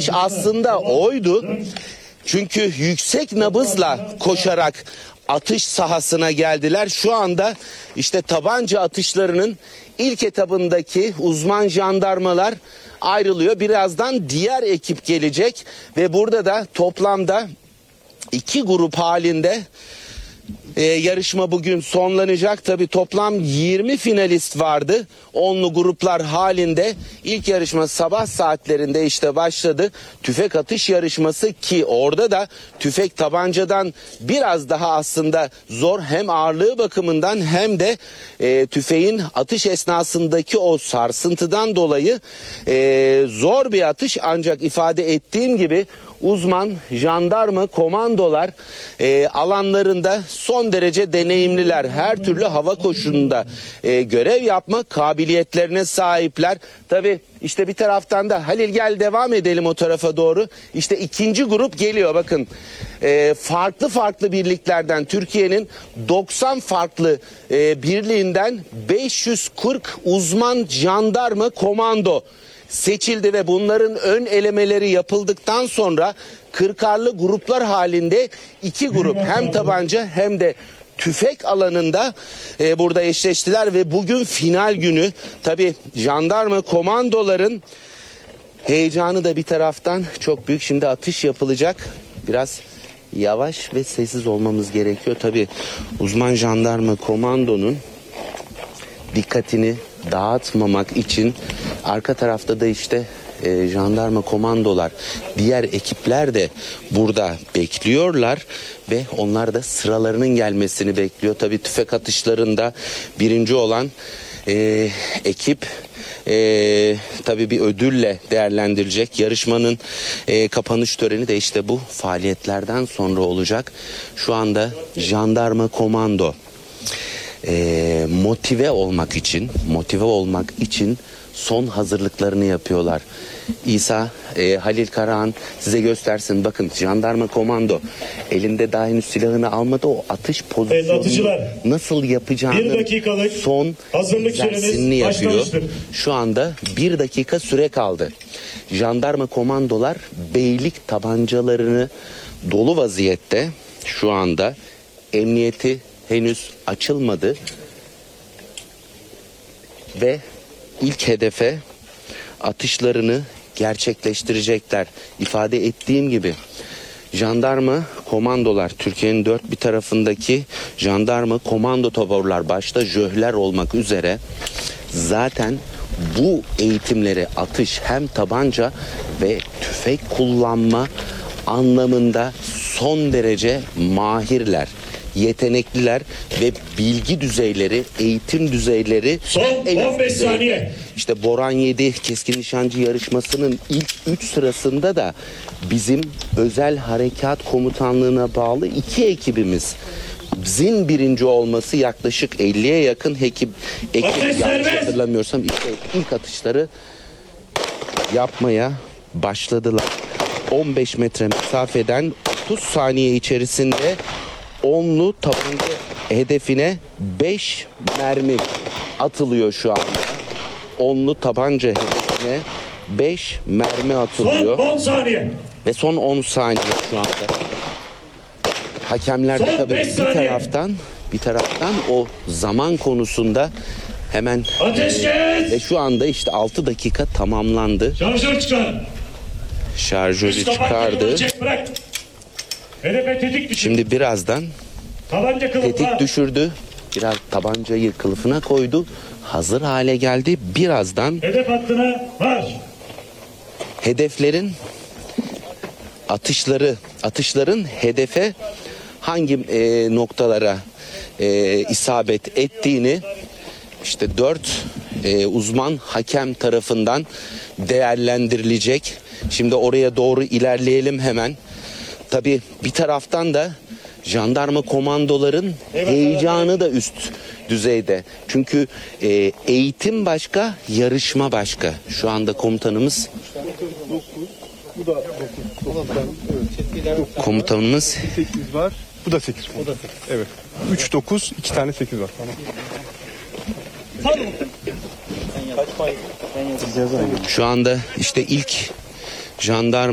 atış aslında oydu. Çünkü yüksek nabızla koşarak atış sahasına geldiler. Şu anda işte tabanca atışlarının ilk etabındaki uzman jandarmalar ayrılıyor. Birazdan diğer ekip gelecek ve burada da toplamda 2 grup halinde yarışma bugün sonlanacak. Tabii toplam 20 finalist vardı. 10'lu gruplar halinde ilk yarışma sabah saatlerinde işte başladı. Tüfek atış yarışması ki orada da tüfek tabancadan biraz daha aslında zor, hem ağırlığı bakımından hem de tüfeğin atış esnasındaki o sarsıntıdan dolayı zor bir atış, ancak ifade ettiğim gibi uzman jandarma komandolar alanlarında son derece deneyimliler. Her türlü hava koşulunda görev yapma kabiliyetlerine sahipler. Tabii işte bir taraftan da Halil gel devam edelim o tarafa doğru. İşte ikinci grup geliyor, bakın. Farklı birliklerden, Türkiye'nin 90 farklı birliğinden 540 uzman jandarma komando seçildi ve bunların ön elemeleri yapıldıktan sonra 40'arlı gruplar halinde 2 grup hem tabanca hem de tüfek alanında burada eşleştiler ve bugün final günü. Tabii jandarma komandoların heyecanı da bir taraftan çok büyük. Şimdi atış yapılacak. Biraz yavaş ve sessiz olmamız gerekiyor. Tabii uzman jandarma komandonun dikkatini dağıtmamak için arka tarafta da işte jandarma komandolar, diğer ekipler de burada bekliyorlar ve onlar da sıralarının gelmesini bekliyor. Tabii tüfek atışlarında birinci olan ekip tabii bir ödülle değerlendirilecek. Yarışmanın kapanış töreni de işte bu faaliyetlerden sonra olacak. Şu anda jandarma komando motive olmak için son hazırlıklarını yapıyorlar. İsa, Halil Karahan size göstersin. Bakın jandarma komando elinde daha henüz silahını almadı. O atış pozisyonunu nasıl yapacağını son egzersizini yapıyor. Şu anda 1 dakika süre kaldı. Jandarma komandolar beylik tabancalarını dolu vaziyette şu anda. Emniyeti henüz açılmadı ve ilk hedefe atışlarını gerçekleştirecekler. İfade ettiğim gibi jandarma komandolar, Türkiye'nin dört bir tarafındaki jandarma komando taburlar, başta jöhler olmak üzere zaten bu eğitimleri, atış, hem tabanca ve tüfek kullanma anlamında son derece mahirler, yetenekliler ve bilgi düzeyleri, eğitim düzeyleri son 15 saniye. İşte Boran 7 keskin nişancı yarışmasının ilk 3 sırasında da bizim özel harekat komutanlığına bağlı 2 ekibimiz bizim birinci olması, yaklaşık 50'ye yakın ekip yanlış hatırlamıyorsam işte ilk atışları yapmaya başladılar. 15 metre mesafeden 30 saniye içerisinde onlu tabanca hedefine 5 mermi atılıyor şu anda. Onlu tabanca hedefine 5 mermi atılıyor. Son 10 saniye. Ve son 10 saniye şu anda. Hakemler de tabii bir taraftan o zaman konusunda hemen ve şu anda işte 6 dakika tamamlandı. Şarjör çıkar. Şarjörü çıkardı. Hedefe tetik düşür. Şimdi birazdan tetik düşürdü. Biraz tabancayı kılıfına koydu. Hazır hale geldi. Birazdan hedef hattına marş. Hedeflerin atışların hedefe hangi noktalara isabet ettiğini işte 4 uzman hakem tarafından değerlendirilecek. Şimdi oraya doğru ilerleyelim hemen. Tabii bir taraftan da jandarma komandoların heyecanı da üst düzeyde. Çünkü eğitim başka, yarışma başka. Şu anda komutanımız komutanımız 8 var. Bu da 8. O da 8. Evet. 3 9 2 tane 8 var. Tamam. Şu anda işte ilk jandarma